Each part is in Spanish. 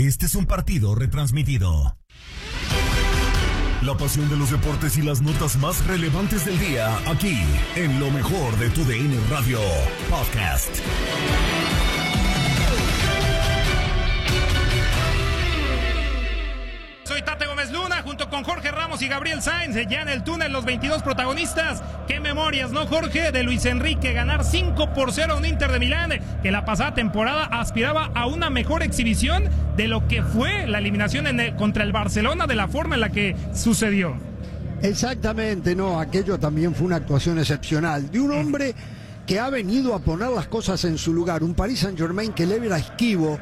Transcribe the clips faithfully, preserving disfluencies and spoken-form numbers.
Este es un partido retransmitido. La pasión de los deportes y las notas más relevantes del día, aquí, en lo mejor de tu D N Radio Podcast. Soy Tate Gómez Luna, junto con Jorge Ramos y Gabriel Sainz, ya en el túnel, los veintidós protagonistas. Qué memorias, ¿no, Jorge? De Luis Enrique ganar cinco por cero a un Inter de Milán, que la pasada temporada aspiraba a una mejor exhibición de lo que fue la eliminación en el, contra el Barcelona, de la forma en la que sucedió. Exactamente, no, aquello también fue una actuación excepcional, de un hombre que ha venido a poner las cosas en su lugar, un Paris Saint-Germain que le era esquivo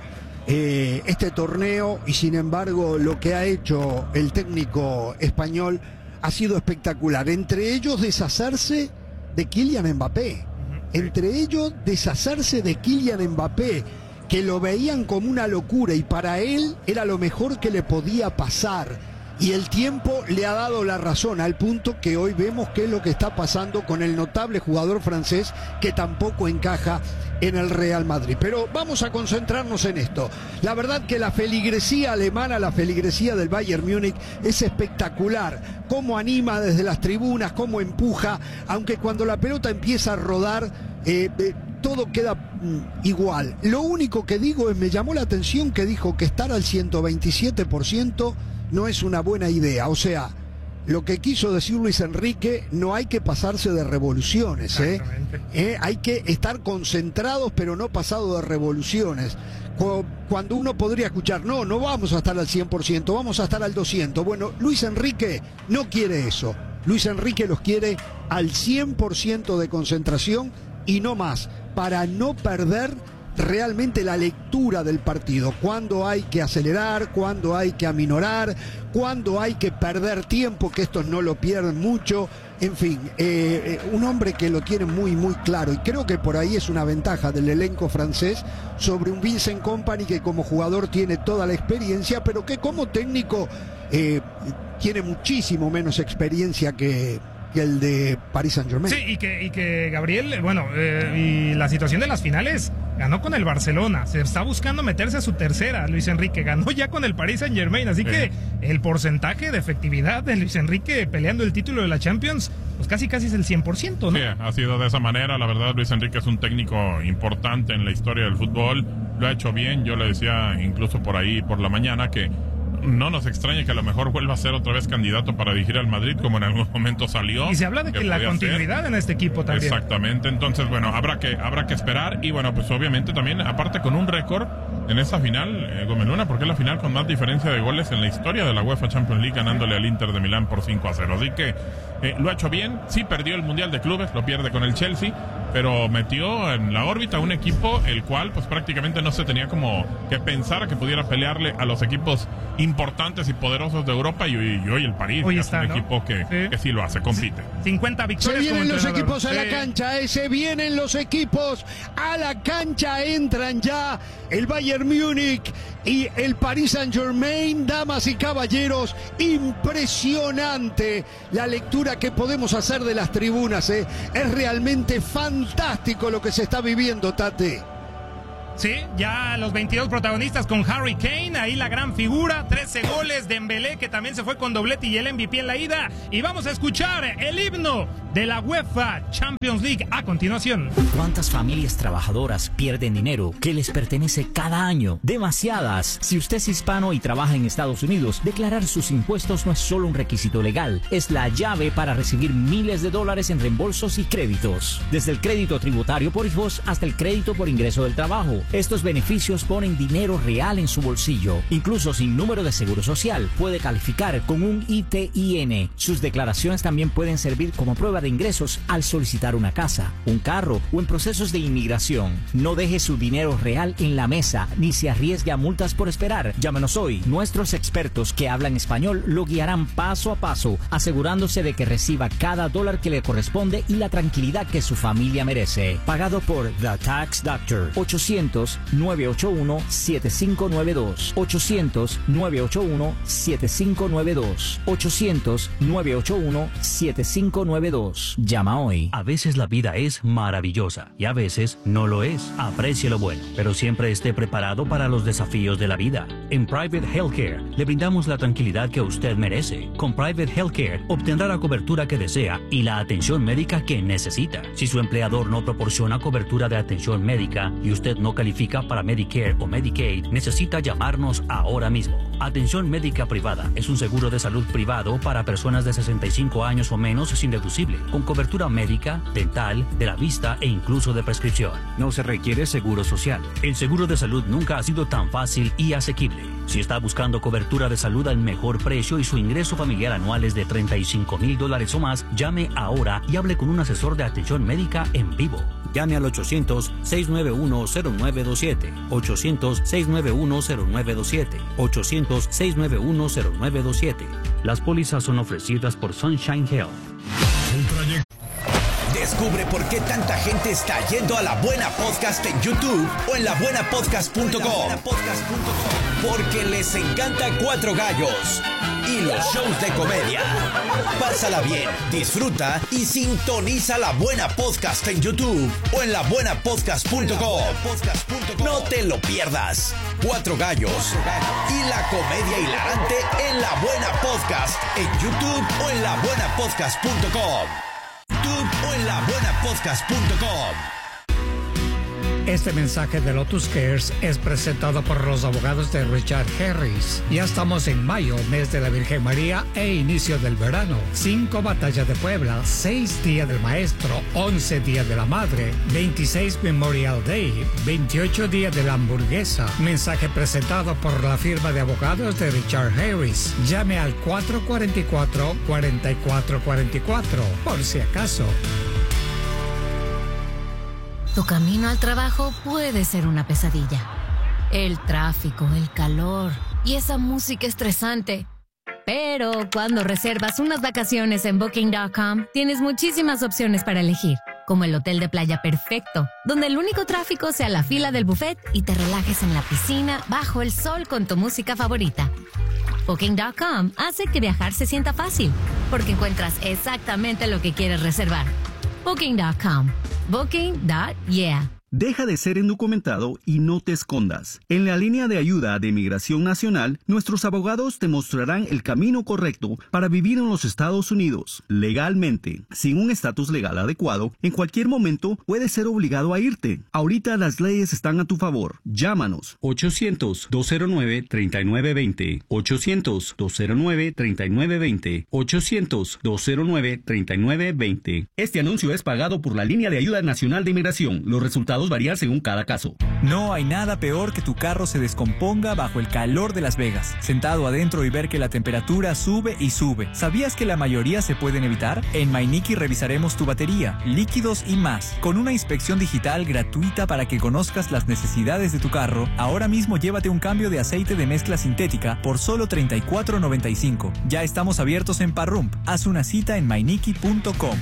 Eh, este torneo, y sin embargo lo que ha hecho el técnico español ha sido espectacular. Entre ellos deshacerse de Kylian Mbappé, entre ellos deshacerse de Kylian Mbappé, que lo veían como una locura y para él era lo mejor que le podía pasar. Y el tiempo le ha dado la razón, al punto que hoy vemos qué es lo que está pasando con el notable jugador francés que tampoco encaja en el Real Madrid. Pero vamos a concentrarnos en esto. La verdad que la feligresía alemana, la feligresía del Bayern Múnich es espectacular. Cómo anima desde las tribunas, cómo empuja, aunque cuando la pelota empieza a rodar, eh, eh, todo queda mm, igual. Lo único que digo es, me llamó la atención que dijo que estar al ciento veintisiete por ciento no es una buena idea. O sea, lo que quiso decir Luis Enrique, no hay que pasarse de revoluciones, ¿eh? ¿Eh? Hay que estar concentrados, pero no pasado de revoluciones. Cuando uno podría escuchar, no, no vamos a estar al cien por ciento, vamos a estar al doscientos por ciento. Bueno, Luis Enrique no quiere eso. Luis Enrique los quiere al cien por ciento de concentración y no más, para no perder realmente la lectura del partido, cuándo hay que acelerar, cuándo hay que aminorar, cuándo hay que perder tiempo, que estos no lo pierden mucho. En fin, eh, un hombre que lo tiene muy muy claro, y creo que por ahí es una ventaja del elenco francés sobre un Vincent Kompany, que como jugador tiene toda la experiencia, pero que como técnico eh, tiene muchísimo menos experiencia que que el de Paris Saint-Germain. Sí, y que, y que Gabriel, bueno, eh, y la situación de las finales, ganó con el Barcelona, se está buscando meterse a su tercera, Luis Enrique, ganó ya con el Paris Saint-Germain, así sí. que el porcentaje de efectividad de Luis Enrique peleando el título de la Champions, pues casi casi es el cien por ciento, ¿no? Sí, ha sido de esa manera, la verdad. Luis Enrique es un técnico importante en la historia del fútbol, lo ha hecho bien. Yo le decía incluso por ahí por la mañana que no nos extraña que a lo mejor vuelva a ser otra vez candidato para dirigir al Madrid, como en algún momento salió. Y se habla de que, que la continuidad ser. en este equipo también. Exactamente, entonces bueno, habrá que habrá que esperar. Y bueno, pues obviamente también, aparte con un récord en esa final, eh, Gómez Luna, porque es la final con más diferencia de goles en la historia de la UEFA Champions League, ganándole al Inter de Milán por cinco a cero. Así que eh, lo ha hecho bien. Sí perdió el Mundial de Clubes, lo pierde con el Chelsea, pero metió en la órbita un equipo el cual pues prácticamente no se tenía como que pensar que pudiera pelearle a los equipos importantes y poderosos de Europa, y, y hoy el París hoy es está, un ¿no? equipo que sí. que sí lo hace, compite. cincuenta victorias. Se vienen los equipos a sí. la cancha, eh, se vienen los equipos a la cancha, entran ya el Bayern Múnich y el Paris Saint-Germain. Damas y caballeros, impresionante la lectura que podemos hacer de las tribunas, eh. Es realmente fantástico lo que se está viviendo, Tate. Sí, ya los veintidós protagonistas con Harry Kane, ahí la gran figura, trece goles, Dembélé, que también se fue con doblete y el M V P en la ida. Y vamos a escuchar el himno de la UEFA Champions League a continuación. ¿Cuántas familias trabajadoras pierden dinero que les pertenece cada año? Demasiadas. Si usted es hispano y trabaja en Estados Unidos, declarar sus impuestos no es solo un requisito legal, es la llave para recibir miles de dólares en reembolsos y créditos. Desde el crédito tributario por hijos hasta el crédito por ingreso del trabajo. Estos beneficios ponen dinero real en su bolsillo. Incluso sin número de seguro social, puede calificar con un I T I N. Sus declaraciones también pueden servir como prueba de ingresos al solicitar una casa, un carro o en procesos de inmigración. No deje su dinero real en la mesa ni se arriesgue a multas por esperar. Llámenos hoy. Nuestros expertos que hablan español lo guiarán paso a paso, asegurándose de que reciba cada dólar que le corresponde y la tranquilidad que su familia merece. Pagado por The Tax Doctor. ochocientos ochocientos, nueve ocho uno, siete cinco nueve dos. ochocientos, nueve ocho uno, siete cinco nueve dos. ochocientos, nueve ocho uno, siete cinco nueve dos. Llama hoy. A veces la vida es maravillosa y a veces no lo es. Aprecie lo bueno, pero siempre esté preparado para los desafíos de la vida. En Private Healthcare le brindamos la tranquilidad que usted merece. Con Private Healthcare obtendrá la cobertura que desea y la atención médica que necesita. Si su empleador no proporciona cobertura de atención médica y usted no califica para Medicare o Medicaid, necesita llamarnos ahora mismo. Atención médica privada es un seguro de salud privado para personas de sesenta y cinco años o menos sin deducible, con cobertura médica, dental, de la vista e incluso de prescripción. No se requiere seguro social. El seguro de salud nunca ha sido tan fácil y asequible. Si está buscando cobertura de salud al mejor precio y su ingreso familiar anual es de treinta y cinco mil dólares o más, llame ahora y hable con un asesor de atención médica en vivo. Llame al ochocientos, seis nueve uno, cero nueve dos siete. ochocientos, seis nueve uno, cero nueve dos siete. ochocientos, seis nueve uno, cero nueve dos siete. Las pólizas son ofrecidas por Sunshine Health. Descubre por qué tanta gente está yendo a La Buena Podcast en YouTube o en la buena podcast punto com. Porque les encanta Cuatro Gallos y los shows de comedia. Pásala bien, disfruta y sintoniza La Buena Podcast en YouTube o en la buena podcast punto com. No te lo pierdas. Cuatro Gallos y la comedia hilarante en La Buena Podcast en YouTube o en la buena podcast punto com. YouTube o en la buena podcast punto com. Este mensaje de Lotus Cares es presentado por los abogados de Richard Harris. Ya estamos en mayo, mes de la Virgen María e inicio del verano. Cinco batallas de Puebla, seis días del maestro, once días de la madre, veintiséis Memorial Day, veintiocho días de la hamburguesa. Mensaje presentado por la firma de abogados de Richard Harris. Llame al cuatro cuatro cuatro, cuatro cuatro cuatro cuatro, por si acaso. Tu camino al trabajo puede ser una pesadilla. El tráfico, el calor y esa música estresante. Pero cuando reservas unas vacaciones en Booking punto com, tienes muchísimas opciones para elegir, como el hotel de playa perfecto, donde el único tráfico sea la fila del buffet y te relajes en la piscina bajo el sol con tu música favorita. Booking punto com hace que viajar se sienta fácil, porque encuentras exactamente lo que quieres reservar. Booking punto com. Booking. Yeah. Deja de ser indocumentado y no te escondas. En la línea de ayuda de Migración Nacional, nuestros abogados te mostrarán el camino correcto para vivir en los Estados Unidos legalmente. Sin un estatus legal adecuado, en cualquier momento puedes ser obligado a irte. Ahorita las leyes están a tu favor. Llámanos. ochocientos, dos cero nueve, tres nueve dos cero. ochocientos, dos cero nueve, tres nueve dos cero. ochocientos, dos cero nueve, tres nueve dos cero. Este anuncio es pagado por la Línea de Ayuda Nacional de Inmigración. Los resultados variar según cada caso. No hay nada peor que tu carro se descomponga bajo el calor de Las Vegas, sentado adentro y ver que la temperatura sube y sube. ¿Sabías que la mayoría se pueden evitar? En MyNicky revisaremos tu batería, líquidos y más, con una inspección digital gratuita para que conozcas las necesidades de tu carro. Ahora mismo llévate un cambio de aceite de mezcla sintética por solo treinta y cuatro noventa y cinco. Ya estamos abiertos en Parrump. Haz una cita en my nicky punto com.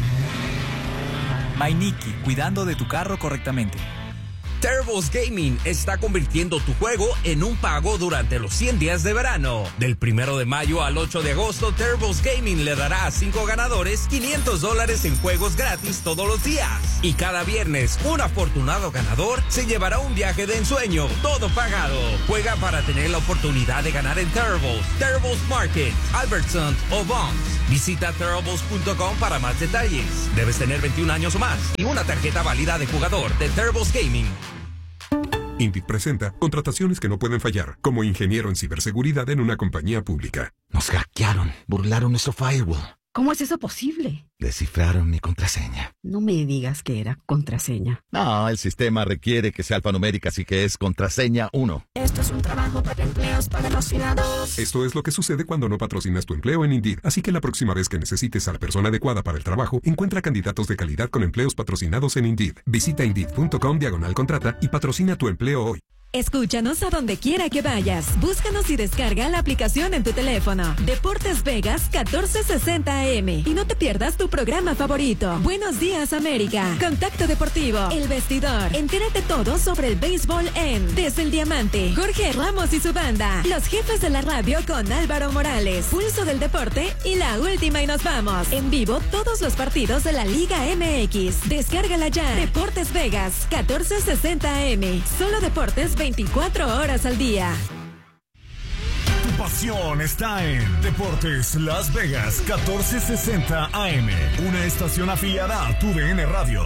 MyNicky, cuidando de tu carro correctamente. Turbo's Gaming está convirtiendo tu juego en un pago durante los cien días de verano. Del primero de mayo al ocho de agosto, Turbo's Gaming le dará a cinco ganadores quinientos dólares en juegos gratis todos los días. Y cada viernes, un afortunado ganador se llevará un viaje de ensueño, todo pagado. Juega para tener la oportunidad de ganar en Turbo's, Turbo's Market, Albertson o Bonds. Visita turbo's punto com para más detalles. Debes tener veintiún años o más y una tarjeta válida de jugador de Turbo's Gaming. Indeed presenta contrataciones que no pueden fallar, como ingeniero en ciberseguridad en una compañía pública. Nos hackearon, burlaron nuestro firewall. ¿Cómo es eso posible? Descifraron mi contraseña. No me digas que era contraseña. No, el sistema requiere que sea alfanumérica, así que es contraseña uno. Esto es un trabajo para empleos patrocinados. Esto es lo que sucede cuando no patrocinas tu empleo en Indeed. Así que la próxima vez que necesites a la persona adecuada para el trabajo, encuentra candidatos de calidad con empleos patrocinados en Indeed. Visita Indeed punto com diagonal contrata y patrocina tu empleo hoy. Escúchanos a donde quiera que vayas. Búscanos y descarga la aplicación en tu teléfono. Deportes Vegas catorce sesenta A M. Y no te pierdas tu programa favorito. Buenos días, América. Contacto Deportivo. El Vestidor. Entérate todo sobre el béisbol en Desde el Diamante. Jorge Ramos y su banda. Los jefes de la radio con Álvaro Morales. Pulso del Deporte y la última y nos vamos. En vivo todos los partidos de la Liga M X. Descárgala ya. Deportes Vegas catorce sesenta A M. Solo deportes veinticuatro horas al día. Tu pasión está en Deportes Las Vegas catorce sesenta A M, una estación afiliada a tu D N Radio.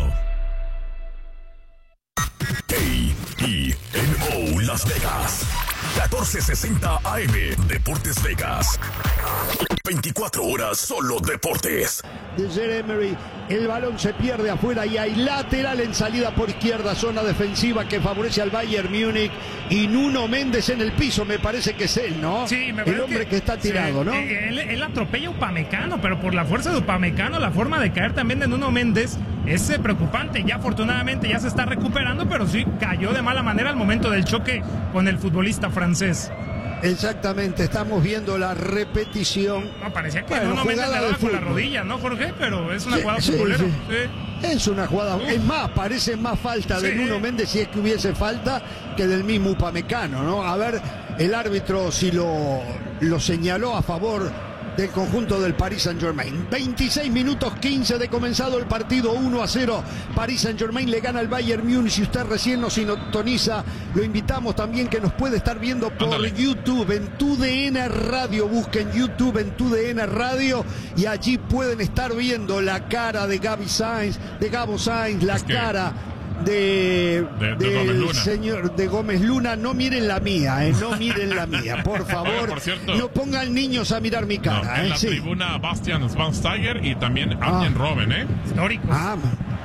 K I N O Las Vegas catorce sesenta A M, Deportes Vegas. veinticuatro horas solo deportes. De Zaire Emery, el balón se pierde afuera y hay lateral en salida por izquierda, zona defensiva que favorece al Bayern Múnich y Nuno Méndez en el piso, me parece que es él, ¿no? Sí, me el hombre que, que está tirado, sí, ¿no? Él, él atropella a Upamecano, pero por la fuerza de Upamecano, la forma de caer también de Nuno Méndez es preocupante. Ya afortunadamente ya se está recuperando, pero sí cayó de mala manera al momento del choque con el futbolista francés. Exactamente, estamos viendo la repetición. No, parecía que bueno, Nuno Méndez le daba con la rodilla, ¿no, Jorge? Pero es una sí, jugada sí, futbolera. Sí. Sí. Es una jugada, Uf. es más, parece más falta sí. de Nuno Méndez si es que hubiese falta que del mismo Upamecano, ¿no? A ver, el árbitro si lo, lo señaló a favor del conjunto del Paris Saint-Germain. veintiséis minutos quince de comenzado el partido, uno a cero. Paris Saint-Germain le gana al Bayern Múnich. Si usted recién nos sintoniza, lo invitamos también que nos puede estar viendo por Andale. YouTube, en tu D N Radio. Busquen YouTube en tu D N Radio y allí pueden estar viendo la cara de Gaby Sainz, de Gabo Sainz, la es cara... De, de, de del Gómez señor de Gómez Luna. No miren la mía, eh, no miren la mía, por favor. Oye, por cierto, no pongan niños a mirar mi cara. No, en eh, la sí. tribuna Bastian Schweinsteiger y también Arjen ah. Robben, ¿eh? Históricos. Ah,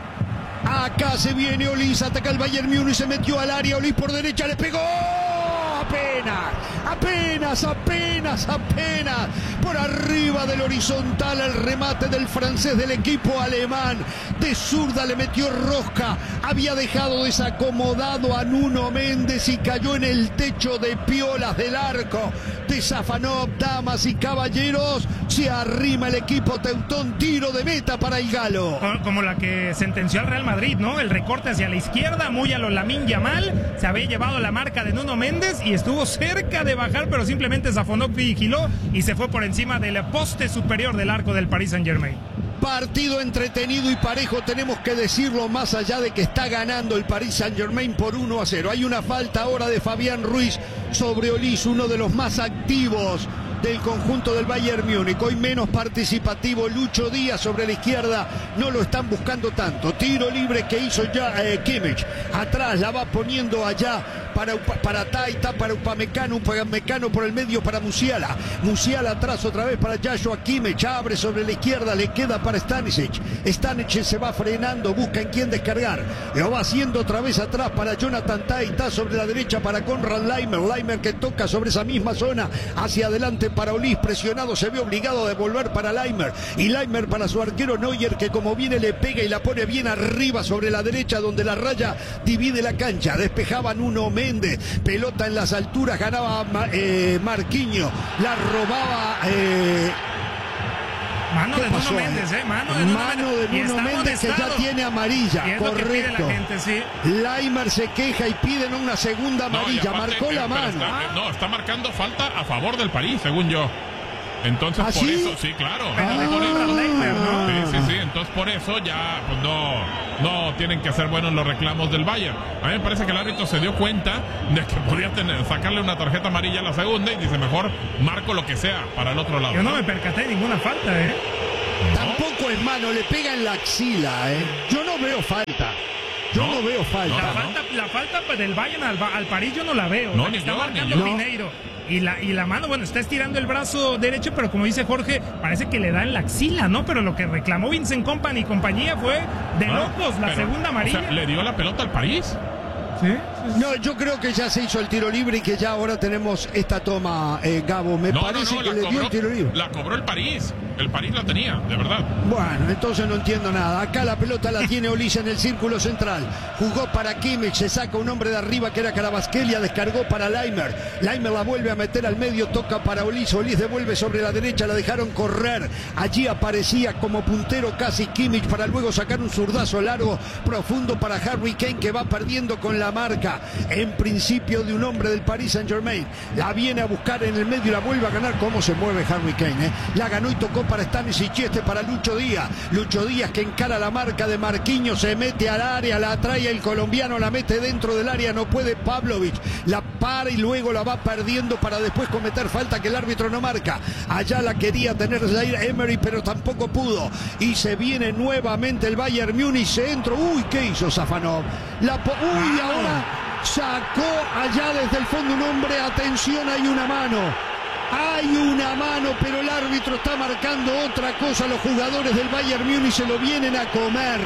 acá se viene Olís, ataca el Bayern Múnich, se metió al área, Olís por derecha, le pegó. Apenas, apenas, apenas, apenas. Por arriba del horizontal el remate del francés del equipo alemán. De zurda le metió rosca. Había dejado desacomodado a Nuno Méndez y cayó en el techo de piolas del arco de Safanov. Damas y caballeros, se arrima el equipo teutón. Tiro de meta para el galo. Como la que sentenció al Real Madrid, ¿no? El recorte hacia la izquierda, muy a lo Lamine Yamal. Se había llevado la marca de Nuno Méndez y estuvo cerca de bajar, pero simplemente Safonov vigiló y se fue por encima del poste superior del arco del Paris Saint-Germain. Partido entretenido y parejo, tenemos que decirlo, más allá de que está ganando el Paris Saint-Germain por uno a cero. Hay una falta ahora de Fabián Ruiz sobre Olís, uno de los más activos del conjunto del Bayern Múnich. Hoy menos participativo Lucho Díaz sobre la izquierda, no lo están buscando tanto. Tiro libre que hizo ya eh, Kimmich, atrás la va poniendo allá para, para Taita, para Upamecano, Upamecano por el medio para Musiala, Musiala atrás otra vez para Joshua Kimmich, abre sobre la izquierda, le queda para Stanisic, Stanisic se va frenando, busca en quién descargar, lo va haciendo otra vez atrás para Jonathan Taita, sobre la derecha para Konrad Laimer, Laimer que toca sobre esa misma zona, hacia adelante para Olís, presionado, se ve obligado a devolver para Laimer, y Laimer para su arquero Neuer, que como viene le pega y la pone bien arriba sobre la derecha, donde la raya divide la cancha. Despejaba Nuno Méndez, pelota en las alturas, ganaba eh, Marquinhos, la robaba eh, Mano de Nuno Méndez, ¿eh? Mano de Nuno Mano de Nuno Méndez, que ya tiene amarilla, correcto. La gente, sí. Laimer se queja y piden una segunda amarilla, no, aparte, marcó la mano. Está, no, está marcando falta a favor del París, según yo. Entonces, ¿Ah, por sí? eso, sí, claro. Pero Ah, de por eso, Laimer, ¿no? Sí, sí, sí. Entonces, por eso ya pues no, no tienen que ser buenos los reclamos del Bayern. A mí me parece que el árbitro se dio cuenta de que podía tener, sacarle una tarjeta amarilla a la segunda y dice, mejor marco lo que sea para el otro lado. Yo no, ¿no? me percaté de ninguna falta, ¿eh? No. Tampoco es mano, le pega en la axila, ¿eh? Yo no veo falta. Yo no, no veo falta. La ¿no? falta, la falta del Bayern al, al París yo no la veo. No, o sea, ni está yo, marcando ni yo. Mineiro. Y la, y la mano, bueno, está estirando el brazo derecho, pero como dice Jorge, parece que le da en la axila, ¿no? Pero lo que reclamó Vincent Kompany y compañía fue de ah, locos, la pero, segunda amarilla. O sea, ¿le dio la pelota al París? Sí, No, yo creo que ya se hizo el tiro libre y que ya ahora tenemos esta toma, eh, Gabo. Me no, parece no, no, que le cobró, dio el tiro libre. La cobró el París. El París la tenía, de verdad. Bueno, entonces no entiendo nada. Acá la pelota la tiene Olise en el círculo central. Jugó para Kimmich, se saca un hombre de arriba que era Carabasquelia, descargó para Leimer. Leimer la vuelve a meter al medio, toca para Olise. Olise devuelve sobre la derecha, la dejaron correr. Allí aparecía como puntero casi Kimmich para luego sacar un zurdazo largo, profundo para Harry Kane, que va perdiendo con la marca. En principio de un hombre del Paris Saint-Germain. La viene a buscar en el medio y la vuelve a ganar. ¿Cómo se mueve Harry Kane? Eh? La ganó y tocó para Stanisic, este para Lucho Díaz. Lucho Díaz que encara la marca de Marquinhos, se mete al área, la atrae el colombiano, la mete dentro del área, no puede Pavlovic, la para y luego la va perdiendo para después cometer falta que el árbitro no marca. Allá la quería tener Zaire Emery, pero tampoco pudo. Y se viene nuevamente el Bayern Múnich, se entró. Uy, ¿qué hizo Safanov? La Uy, ahora sacó allá desde el fondo un hombre. Atención, hay una mano. Hay una mano, pero el árbitro está marcando otra cosa. Los jugadores del Bayern Múnich se lo vienen a comer.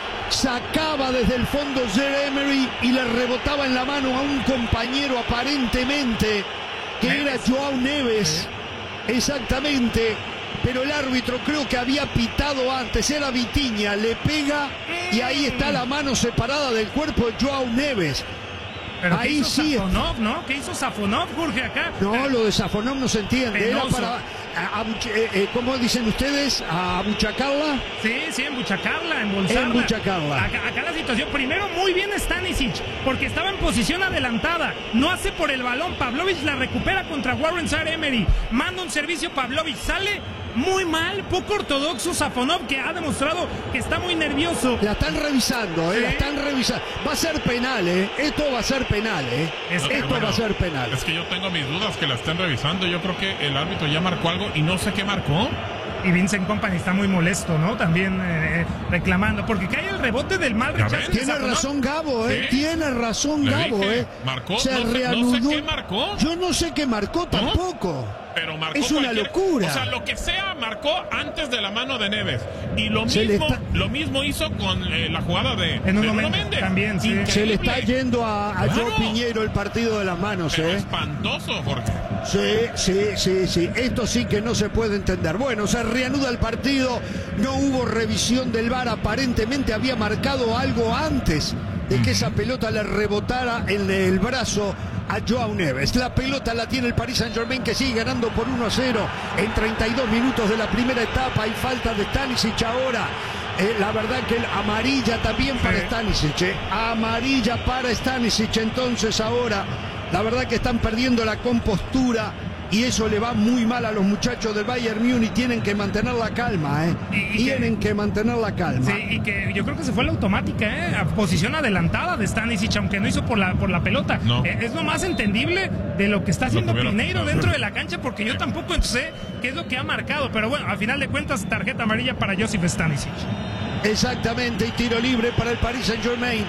Sacaba desde el fondo Zaire Emery y le rebotaba en la mano a un compañero aparentemente que era Joao Neves. Exactamente. Pero el árbitro creo que había pitado antes, era Vitinha, le pega y ahí está la mano separada del cuerpo de Joao Neves. Pero ahí ¿qué hizo sí. Safonov, no? ¿Qué hizo Safonov, Jorge, acá? No, lo de Safonov no se entiende. Penoso. Era para, a, a, eh, eh, ¿cómo dicen ustedes? ¿A buchacarla? Sí, sí, embuchacarla, embolsarla. Embuchacarla. Acá, acá la situación, primero muy bien Stanisic, porque estaba en posición adelantada, no hace por el balón, Pavlovic la recupera contra Warren Zaire Emery, manda un servicio, Pavlovic sale muy mal, poco ortodoxo Safonov, que ha demostrado que está muy nervioso. La están revisando, eh, ¿Sí? la están revisando. Va a ser penal, eh. Esto va a ser penal, eh. Es que, Esto bueno, va a ser penal. Es que yo tengo mis dudas que la estén revisando. Yo creo que el árbitro ya marcó algo y no sé qué marcó. Y Vincent Kompany está muy molesto, ¿no? También eh, reclamando, porque cae el rebote del mal rechazo. de Tiene Safonov. razón Gabo, ¿eh? ¿Sí? Tiene razón Le Gabo, dije, ¿eh? marcó, Se no sé- no sé reanudó. qué marcó. Yo no sé qué marcó tampoco. Pero marcó Es una cualquier- locura. O sea, lo que sea marcó antes de la mano de Neves. Y lo Se le mismo, está- lo mismo hizo con eh, la jugada de, En de un Nuno momento Méndez. también, sí. Increíble. Se le está yendo a, a Claro. Joe Piñero el partido de las manos, Pero ¿eh? espantoso, Jorge. Sí, sí, sí, sí. Esto sí que no se puede entender. Bueno, se reanuda el partido. No hubo revisión del V A R. Aparentemente había marcado algo antes de que esa pelota le rebotara en el brazo a Joao Neves. La pelota la tiene el Paris Saint-Germain, que sigue ganando por uno a cero en treinta y dos minutos de la primera etapa. Hay falta de Stanisic ahora. Eh, la verdad que el amarilla también para Sí. Stanisic. eh. Amarilla para Stanisic. Entonces ahora, la verdad que están perdiendo la compostura. Y eso le va muy mal a los muchachos del Bayern Múnich. Tienen que mantener la calma, ¿eh? Y- y Tienen que... mantener la calma. Sí, y que yo creo que se fue la automática, ¿eh? A posición adelantada de Stanisic, aunque no hizo por la, por la pelota. No. Eh, es lo más entendible de lo que está haciendo Lo que hubiera Pineiro pasado. dentro de la cancha, porque yo tampoco sé qué es lo que ha marcado. Pero bueno, al final de cuentas, tarjeta amarilla para Josip Stanisic. Exactamente, y tiro libre para el Paris Saint-Germain.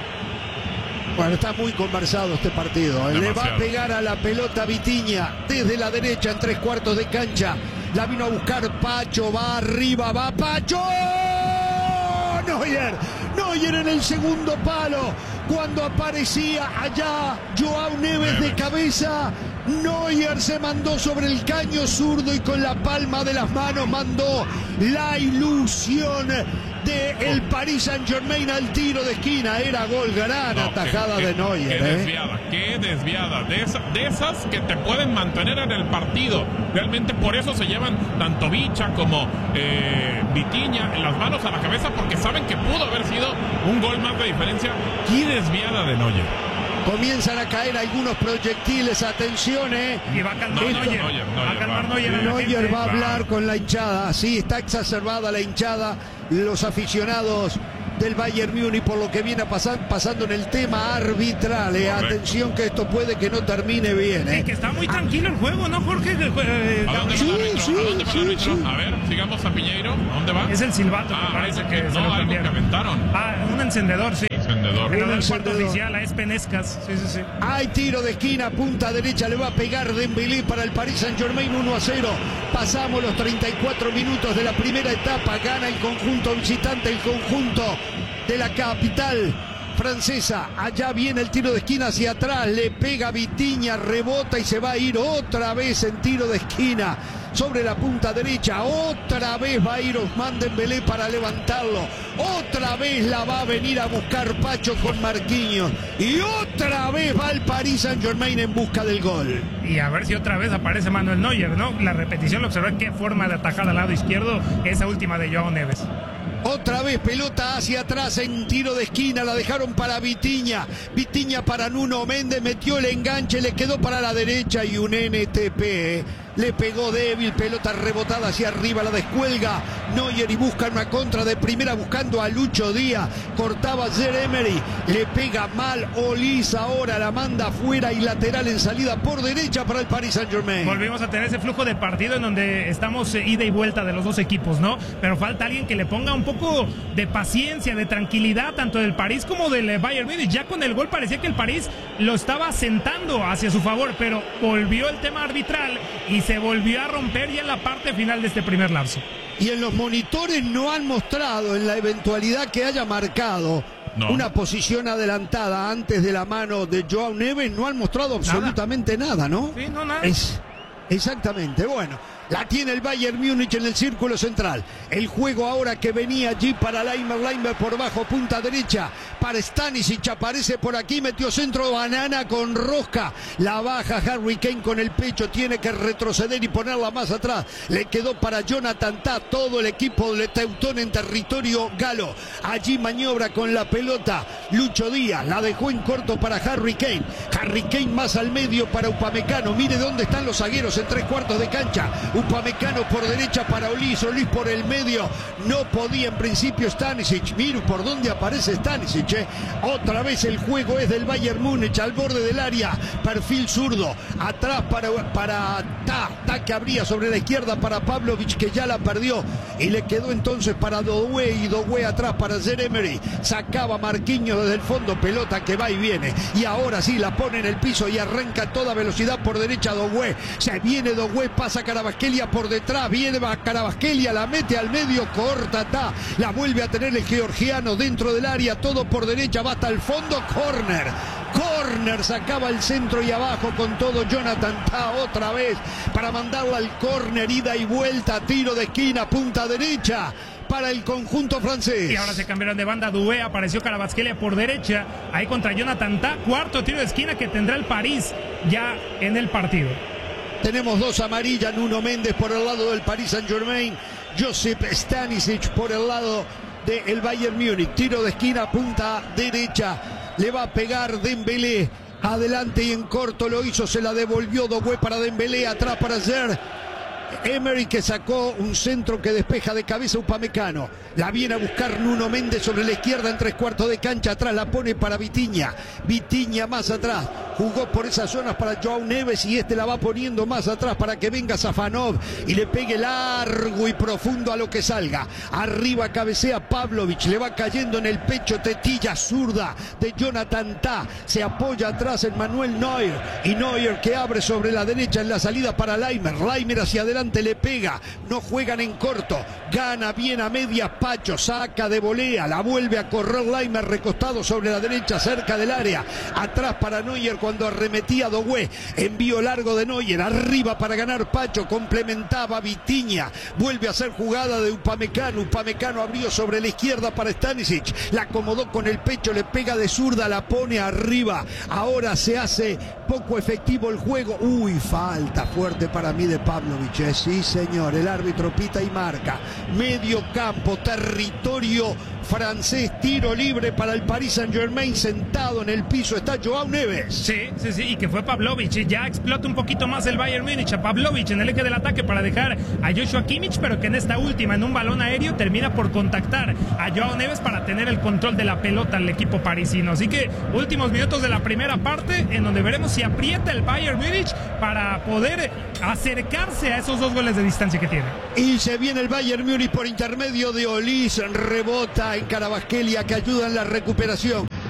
Bueno, está muy conversado este partido. ¿eh? Le va a Demasiado. pegar a la pelota Vitinha desde la derecha en tres cuartos de cancha. La vino a buscar Pacho, va arriba, va Pacho. Neuer, Neuer en el segundo palo. Cuando aparecía allá Joao Neves de cabeza, Neuer se mandó sobre el caño zurdo y con la palma de las manos mandó la ilusión de el Paris Saint-Germain al tiro de esquina. Era gol, gran No, atajada qué- de Neuer. Qué ¿eh? desviada, qué desviada. De, esa- de esas que te pueden mantener en el partido. Realmente por eso se llevan tanto Bicha como eh, Vitinha en las manos a la cabeza, porque saben que pudo haber sido un gol más de diferencia. Qué desviada de Neuer. Comienzan a caer algunos proyectiles, atención, ¿eh? Y va a calmar No, Neuer. Neuer, Neuer, va a calmar va. Neuer a la Neuer gente. va a hablar con la hinchada. Sí, está exacerbada la hinchada. Los aficionados del Bayern Múnich por lo que viene a pasar, pasando en el tema arbitral. ¿eh? Correcto. Atención que esto puede que no termine bien. Sí, ¿eh? que está muy tranquilo el juego, ¿no, Jorge? El jue- eh, ¿A dónde va Sí, el árbitro? sí, ¿A dónde va el sí, árbitro? sí. A ver, sigamos a Piñeiro. ¿A dónde va? Es el silbato, Ah, me parece algo que, que- se no, lo algo cambiaron. que aventaron. Ah, un encendedor, sí. Encendedor. El Un del cuarto encendedor. oficial, a Espenescas. Sí, sí, sí. Hay tiro de esquina, punta derecha, le va a pegar Dembélé para el Paris Saint-Germain, uno a cero. Pasamos los treinta y cuatro minutos de la primera etapa, gana el conjunto visitante, el conjunto de la capital francesa. Allá viene el tiro de esquina hacia atrás, le pega Vitinha, rebota y se va a ir otra vez en tiro de esquina sobre la punta derecha. Otra vez va a ir Ousmane Dembélé para levantarlo. Otra vez la va a venir a buscar Pacho con Marquinhos. Y otra vez va el Paris Saint-Germain en busca del gol. Y a ver si otra vez aparece Manuel Neuer, ¿no? La repetición lo observé, qué forma de atacar al lado izquierdo, esa última de Joao Neves. Otra vez pelota hacia atrás en tiro de esquina, la dejaron para Vitinha. Vitinha para Nuno Méndez, metió el enganche, le quedó para la derecha y un N T P. Le pegó débil, pelota rebotada hacia arriba, la descuelga Neuer y busca una contra de primera buscando a Lucho Díaz. Cortaba Zaïre-Emery, le pega mal Olise, ahora la manda afuera y lateral en salida por derecha para el Paris Saint-Germain. Volvimos a tener ese flujo de partido en donde estamos eh, ida y vuelta de los dos equipos, ¿no? Pero falta alguien que le ponga un poco de paciencia, de tranquilidad, tanto del París como del Bayern Múnich. Ya con el gol parecía que el París lo estaba sentando hacia su favor, pero volvió el tema arbitral y se volvió a romper ya en la parte final de este primer lapso. Y en los monitores no han mostrado, en la eventualidad que haya marcado no. una posición adelantada antes de la mano de Joao Neves, no han mostrado absolutamente nada, nada ¿no? Sí, no, nada. Es, exactamente, bueno. La tiene el Bayern Múnich en el círculo central. El juego ahora que venía allí para Leimer, Leimer por bajo, punta derecha. Para Stanisic, aparece por aquí, metió centro, banana con rosca. La baja Harry Kane con el pecho, tiene que retroceder y ponerla más atrás. Le quedó para Jonathan Tah, todo el equipo de Teutón en territorio galo. Allí maniobra con la pelota Lucho Díaz, la dejó en corto para Harry Kane. Harry Kane más al medio para Upamecano. Mire dónde están los zagueros en tres cuartos de cancha. Upamecano por derecha para Olise, Olise por el medio, no podía en principio Stanisic. Mira por dónde aparece Stanisic, eh. Otra vez el juego es del Bayern Múnich al borde del área, perfil zurdo, atrás para, para Ta, Ta que abría sobre la izquierda para Pavlovic, que ya la perdió, y le quedó entonces para Doué, y Doué atrás para Zaïre-Emery. Sacaba Marquinhos desde el fondo, pelota que va y viene, y ahora sí la pone en el piso y arranca a toda velocidad por derecha Doué. Se viene Doué, pasa Carabasquelia por detrás, viene Carabasquelia, la mete al medio, corta Ta, la vuelve a tener el georgiano dentro del área, todo por derecha, va hasta el fondo, córner, córner, sacaba el centro y abajo con todo Jonathan Tah otra vez para mandarla al córner, ida y vuelta, tiro de esquina, punta derecha para el conjunto francés. Y ahora se cambiaron de banda, Doué, apareció Carabasquelia por derecha, ahí contra Jonathan Tah, cuarto tiro de esquina que tendrá el París ya en el partido. Tenemos dos amarillas, Nuno Méndez por el lado del Paris Saint-Germain, Josip Stanisic por el lado del Bayern Múnich. Tiro de esquina, punta derecha, le va a pegar Dembélé, adelante y en corto lo hizo, se la devolvió Doué para Dembélé, atrás para Zaïre-Emery, que sacó un centro que despeja de cabeza Upamecano. La viene a buscar Nuno Méndez sobre la izquierda en tres cuartos de cancha, atrás la pone para Vitinha. Vitinha más atrás, jugó por esas zonas para Joao Neves y este la va poniendo más atrás para que venga Safanov y le pegue largo y profundo a lo que salga. Arriba cabecea Pavlovic, le va cayendo en el pecho tetilla zurda de Jonathan Tah. Se apoya atrás en Manuel Neuer y Neuer que abre sobre la derecha en la salida para Leimer. Leimer hacia adelante le pega, no juegan en corto, gana bien a medias Pacho, saca de volea, la vuelve a correr Leimer recostado sobre la derecha cerca del área, atrás para Neuer cuando arremetía Doué, envío largo de Neuer, arriba para ganar Pacho, complementaba Vitinha, vuelve a hacer jugada de Upamecano, Upamecano abrió sobre la izquierda para Stanisic, la acomodó con el pecho, le pega de zurda, la pone arriba, ahora se hace poco efectivo el juego, uy, falta fuerte para mí de Pavlovic, eh, sí señor, el árbitro pita y marca, medio campo, territorio francés, tiro libre para el Paris Saint-Germain, sentado en el piso está Joao Neves. Sí, sí, sí, y que fue Pavlovic, ya explota un poquito más el Bayern Múnich, a Pavlovic en el eje del ataque para dejar a Joshua Kimmich, pero que en esta última, en un balón aéreo, termina por contactar a Joao Neves para tener el control de la pelota al equipo parisino. Así que últimos minutos de la primera parte, en donde veremos si aprieta el Bayern Múnich para poder acercarse a esos dos goles de distancia que tiene. Y se viene el Bayern Múnich por intermedio de Olise, rebota en Carabasquelia que ayuda en la recuperación.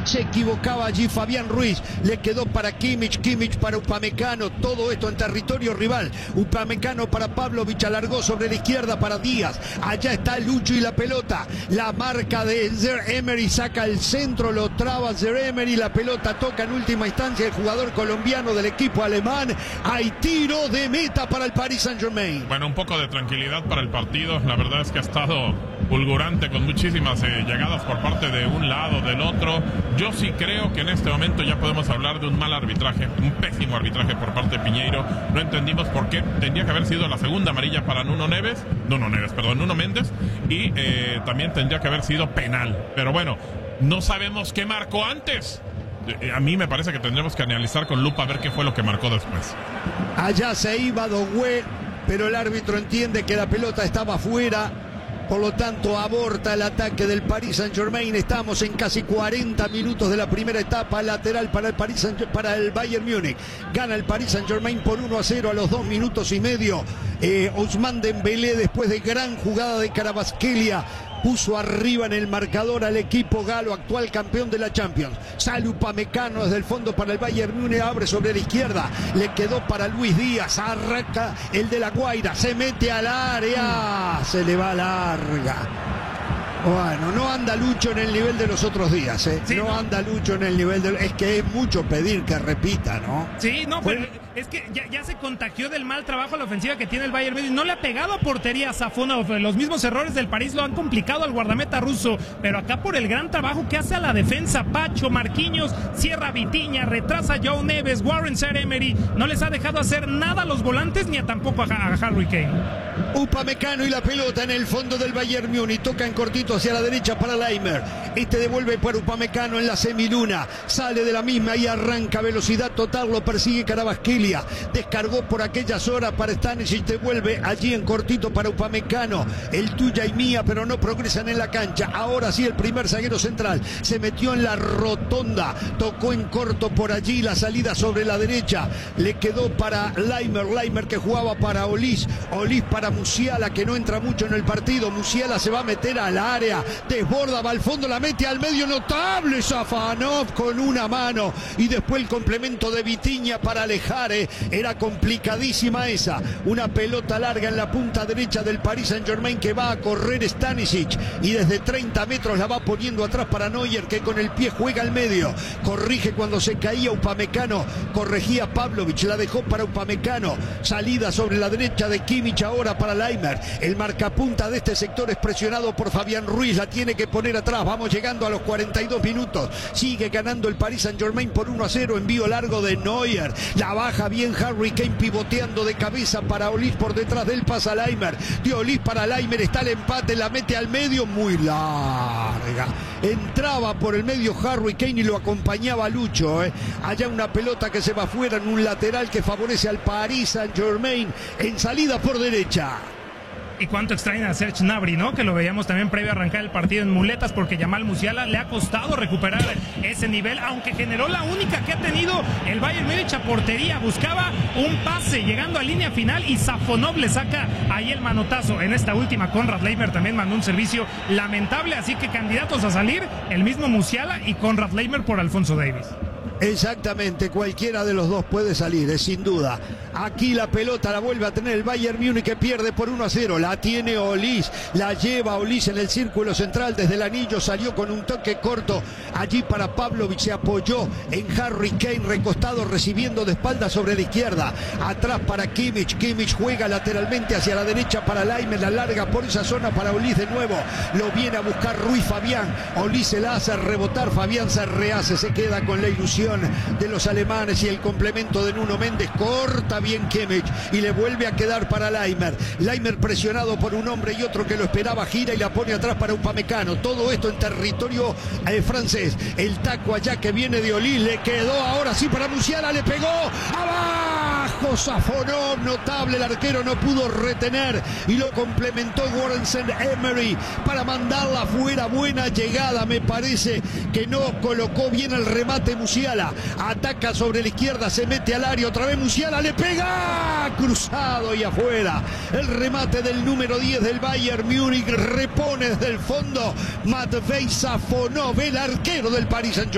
Se equivocaba allí Fabián Ruiz. Le quedó para Kimmich, Kimmich para Upamecano. Todo esto en territorio rival. Upamecano para Pavlovic, alargó sobre la izquierda para Díaz. Allá está Lucho y la pelota. La marca de Zaire-Emery, saca el centro, lo traba Zaire-Emery. La pelota toca en última instancia el jugador colombiano del equipo alemán. Hay tiro de meta para el Paris Saint-Germain. Bueno, un poco de tranquilidad para el partido. La verdad es que ha estado fulgurante con muchísimas eh, llegadas por parte de un lado, del otro. Yo sí creo que en este momento ya podemos hablar de un mal arbitraje, un pésimo arbitraje por parte de Piñeiro. No entendimos por qué. Tendría que haber sido la segunda amarilla para Nuno Neves, Nuno Neves, perdón, Nuno Méndez, y eh, también tendría que haber sido penal. Pero bueno, no sabemos qué marcó antes. A mí me parece que tendremos que analizar con lupa a ver qué fue lo que marcó después. Allá se iba Doué, pero el árbitro entiende que la pelota estaba fuera. Por lo tanto, aborta el ataque del Paris Saint-Germain. Estamos en casi cuarenta minutos de la primera etapa. Lateral para el, Paris Saint para el Bayern Múnich. Gana el Paris Saint-Germain por uno a cero a los dos minutos y medio. Eh, Ousmane Dembélé, después de gran jugada de Kvaratskhelia, puso arriba en el marcador al equipo galo, actual campeón de la Champions. Sale Upamecano desde el fondo para el Bayern Múnich, abre sobre la izquierda, le quedó para Luis Díaz, arranca el de la Guaira, se mete al área, se le va larga. Bueno, no anda Lucho en el nivel de los otros días, ¿eh? Sí, no, no anda Lucho en el nivel de... Es que es mucho pedir que repita, ¿no? Sí, no, pero es que ya, ya se contagió del mal trabajo a la ofensiva que tiene el Bayern Múnich. No le ha pegado a portería a Safonov. Los mismos errores del París lo han complicado al guardameta ruso. Pero acá por el gran trabajo que hace a la defensa, Pacho, Marquinhos, cierra Vitinha, retrasa a Joe Neves, Warren Zaire-Emery. No les ha dejado hacer nada a los volantes ni a tampoco a, a Harry Kane. Upamecano y la pelota en el fondo del Bayern Múnich. Toca en cortito hacia la derecha para Leimer. Este devuelve para Upamecano en la semiluna. Sale de la misma y arranca velocidad total. Lo persigue Kvaratskhelia. Descargó por aquellas horas para Stanisic. Devuelve allí en cortito para Upamecano. El tuya y mía, pero no progresan en la cancha. Ahora sí el primer zaguero central. Se metió en la rotonda. Tocó en corto por allí. La salida sobre la derecha. Le quedó para Leimer. Leimer que jugaba para Olís. Olís para Musiala, que no entra mucho en el partido. Musiala se va a meter al área, desborda, va al fondo, la mete al medio, notable Safonov con una mano, y después el complemento de Vitinha para alejar. eh. Era complicadísima esa, una pelota larga en la punta derecha del Paris Saint-Germain que va a correr Stanisic, y desde treinta metros la va poniendo atrás para Neuer, que con el pie juega al medio, corrige cuando se caía Upamecano, corregía Pavlovic, la dejó para Upamecano, salida sobre la derecha de Kimmich ahora para Leimer. El marcapunta de este sector es presionado por Fabián Ruiz, la tiene que poner atrás. Vamos llegando a los cuarenta y dos minutos. Sigue ganando el Paris Saint-Germain por uno a cero. Envío largo de Neuer. La baja bien Harry Kane pivoteando de cabeza para Olís, por detrás del pasa Leimer. De Olís para Leimer, está el empate, la mete al medio, muy larga. Entraba por el medio Harry Kane y lo acompañaba Lucho. ¿eh? Allá una pelota que se va afuera en un lateral que favorece al Paris Saint-Germain en salida por derecha. Y cuánto extraña a Serge Gnabry, ¿no? Que lo veíamos también previo a arrancar el partido en muletas, porque Yamal Musiala le ha costado recuperar ese nivel, aunque generó la única que ha tenido el Bayern Múnich a portería. Buscaba un pase llegando a línea final y Safonov le saca ahí el manotazo. En esta última, Konrad Leimer también mandó un servicio lamentable, así que candidatos a salir, el mismo Musiala y Konrad Leimer por Alphonso Davies. Exactamente, cualquiera de los dos puede salir, es sin duda. Aquí la pelota la vuelve a tener el Bayern Múnich, que pierde por uno a cero. La tiene Olís, la lleva Olís en el círculo central desde el anillo, salió con un toque corto allí para Pavlovic, se apoyó en Harry Kane, recostado recibiendo de espalda sobre la izquierda. Atrás para Kimmich, Kimmich juega lateralmente hacia la derecha para Leimer, la larga por esa zona para Olís de nuevo. Lo viene a buscar Ruiz Fabián, Olís se la hace rebotar, Fabián se rehace, se queda con la ilusión de los alemanes y el complemento de Nuno Méndez. Corta bien Kimmich y le vuelve a quedar para Leimer. Leimer presionado por un hombre y otro que lo esperaba, gira y la pone atrás para Upamecano. Todo esto en territorio eh, francés. El taco allá que viene de Olís, le quedó ahora sí para Musiala, le pegó abajo Safonov, notable, el arquero no pudo retener y lo complementó Warren Zaire-Emery para mandarla afuera. Buena llegada, me parece que no colocó bien el remate Musiala. Ataca sobre la izquierda, se mete al área, otra vez Musiala, le pega, cruzado y afuera. El remate del número diez del Bayern Múnich, repone desde el fondo Matvei Safonov, el arquero del Paris Saint-Germain.